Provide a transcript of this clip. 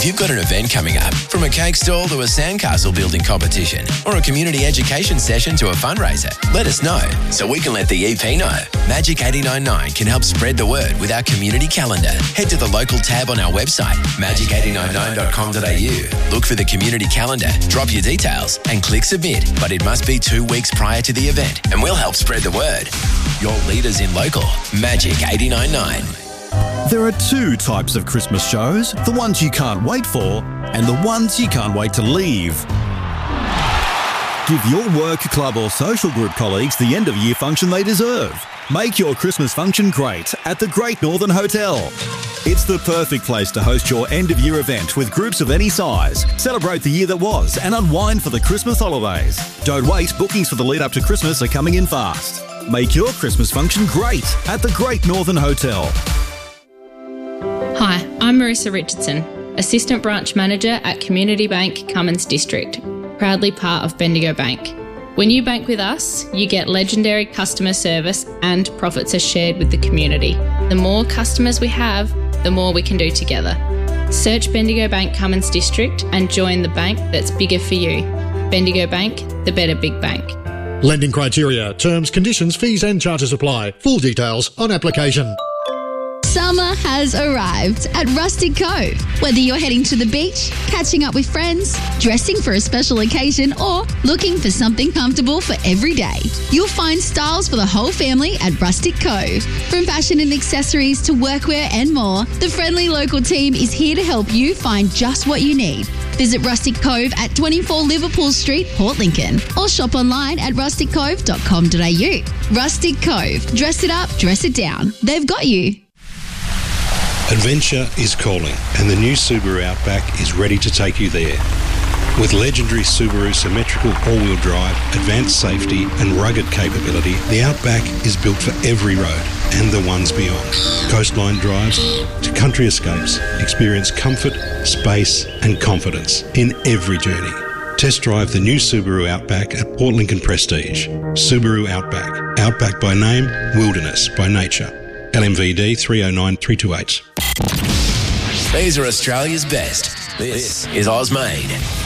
If you've got an event coming up, from a cake stall to a sandcastle building competition or a community education session to a fundraiser, let us know so we can let the EP know. Magic 89.9 can help spread the word with our community calendar. Head to the local tab on our website, magic899.com.au. Look for the community calendar, drop your details and click submit. But it must be 2 weeks prior to the event and we'll help spread the word. Your leaders in local, Magic 89.9. There are 2 types of Christmas shows, the ones you can't wait for and the ones you can't wait to leave. Give your work, club or social group colleagues the end of year function they deserve. Make your Christmas function great at the Great Northern Hotel. It's the perfect place to host your end of year event with groups of any size. Celebrate the year that was and unwind for the Christmas holidays. Don't wait, bookings for the lead up to Christmas are coming in fast. Make your Christmas function great at the Great Northern Hotel. Hi, I'm Marissa Richardson, Assistant Branch Manager at Community Bank Cummins District, proudly part of Bendigo Bank. When you bank with us, you get legendary customer service and profits are shared with the community. The more customers we have, the more we can do together. Search Bendigo Bank Cummins District and join the bank that's bigger for you. Bendigo Bank, the better big bank. Lending criteria, terms, conditions, fees and charges apply. Full details on application. Summer has arrived at Rustic Cove. Whether you're heading to the beach, catching up with friends, dressing for a special occasion, or looking for something comfortable for every day, you'll find styles for the whole family at Rustic Cove. From fashion and accessories to workwear and more, the friendly local team is here to help you find just what you need. Visit Rustic Cove at 24 Liverpool Street, Port Lincoln, or shop online at rusticcove.com.au. Rustic Cove. Dress it up, dress it down. They've got you. Adventure is calling and the new Subaru Outback is ready to take you there. With legendary Subaru symmetrical all-wheel drive, advanced safety and rugged capability, the Outback is built for every road and the ones beyond. Coastline drives to country escapes, experience comfort, space and confidence in every journey. Test drive the new Subaru Outback at Port Lincoln Prestige. Subaru Outback. Outback by name, wilderness by nature. LMVD 309328. These are Australia's best. This is Ozmade.